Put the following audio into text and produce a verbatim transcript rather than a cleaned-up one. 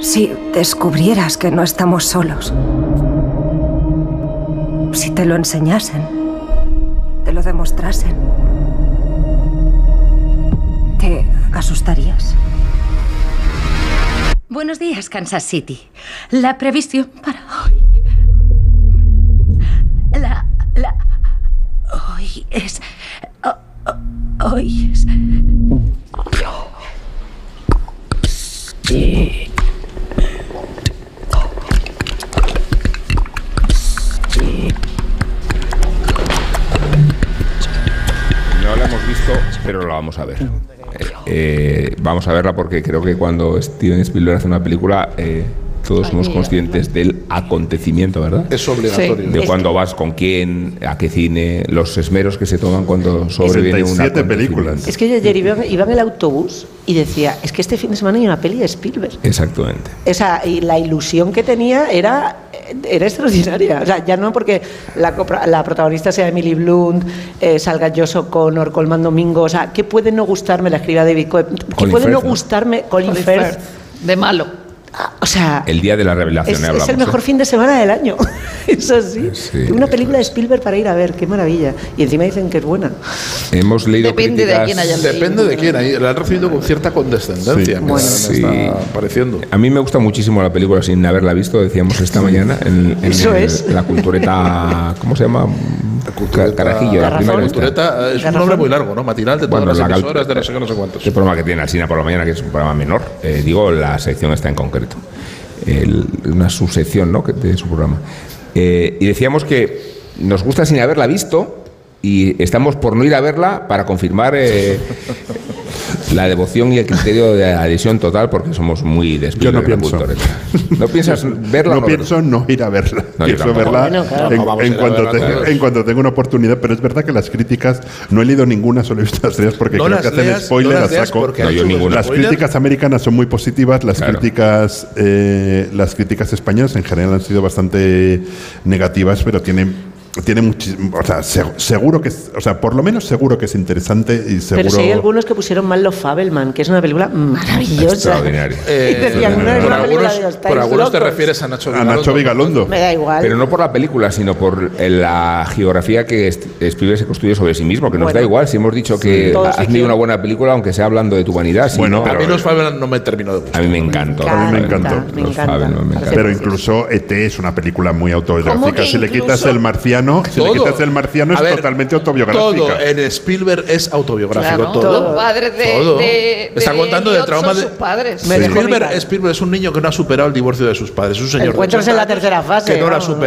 Si descubrieras que no estamos solos, si te lo enseñasen, te lo demostrasen, ¿te asustarías? Buenos días, Kansas City. La previsión para hoy. La... la... Hoy es... Hoy es... Sí. No la hemos visto, pero la vamos a ver. Eh, eh, vamos a verla porque creo que cuando Steven Spielberg hace una película, eh, todos somos conscientes del acontecimiento, ¿verdad? Es obligatorio. De cuándo vas, con quién, a qué cine, los esmeros que se toman cuando sobreviene una películas. Es que yo ayer iba, iba en el autobús y decía, es que este fin de semana hay una peli de Spielberg. Exactamente. O sea, y la ilusión que tenía era, era extraordinaria. O sea, ya no porque la, la protagonista sea Emily Blunt, eh, salga Josh O'Connor, Colman Domingo. O sea, ¿qué puede no gustarme? La escriba David Coe. ¿Qué Colin puede Firth, no ¿no? gustarme? Colin, Colin Firth. De malo. O sea, el día de la revelación, es, hablamos, es el mejor ¿eh? fin de semana del año. Eso sí. sí Una película de Spielberg para ir a ver, qué maravilla. Y encima dicen que es buena. Hemos leído Depende críticas... de quién haya leído. Depende de quién. Ahí la han recibido con cierta condescendencia. Sí. Me, Bueno, me sí. está pareciendo. A mí me gusta muchísimo la película sin haberla visto, decíamos esta mañana en, en Eso el, es. la cultureta, ¿cómo se llama? Cultureta, Carajillo, la primera. Cultureta es un nombre muy largo, ¿no? Matinal de todas Bueno, las la emisoras de no sé qué, no sé cuántos. El programa que tiene Alsina por la mañana, que es un programa menor, eh, digo, la sección está en concreto. El, una subsección, ¿no?, de su programa. Eh, y decíamos que nos gusta sin haberla visto y estamos por no ir a verla para confirmar eh, la devoción y el criterio de adhesión total, porque somos muy de Yo no pienso. ¿No piensas verla? No, no pienso verla? no ir a verla. No, pienso yo verla bueno, claro. en, No, vamos en a ir a cuanto verla tenga, todos. en cuanto tenga una oportunidad, pero es verdad que las críticas, no he leído ninguna, solo he visto las tres porque No creo las que hacen leas, spoiler no las a leas saco. porque No, han yo hecho un ninguna. Las spoiler. críticas americanas son muy positivas, las Claro. críticas eh, las críticas españolas en general han sido bastante negativas, pero tienen tiene muchísimo, o sea, se- seguro que es, o sea, por lo menos seguro que es interesante y seguro. Pero si hay algunos que pusieron mal Los Fabelman, que es una película maravillosa. Extraordinario. Eh, Y decían, no es por una película algunos, de los por Tais algunos te locos. refieres a Nacho a Vigalondo. Nacho Vigalondo. Me da igual. Pero no por la película, sino por la geografía que Est- Spielberg se construye sobre sí mismo, que nos Bueno. da igual si hemos dicho que Todo has ficción. tenido una buena película, aunque sea hablando de tu vanidad. sí, Bueno, ¿no? A Pero mí los Fabelman no me terminó de gustar. a mí me encantó. Me A mí me encanta, encantó. me Los encanta. Fabelman me Parece encantan. Pero precioso. incluso E T es una película muy autobiográfica. ¿Cómo que Si le quitas incluso? el marciano, si le Todo. quitas el marciano A es ver, totalmente autobiográfica. Todo en Spielberg es autobiográfico. Claro, todo. los padres de, Todo. de, Está de contando del Elliot trauma son de sus padres. Me dejó Spielberg, mi padre. Spielberg es un niño que no ha superado el divorcio de sus padres. Es un señor de Encuentros en la ochenta tercera años fase, que no lo ha vamos. superado.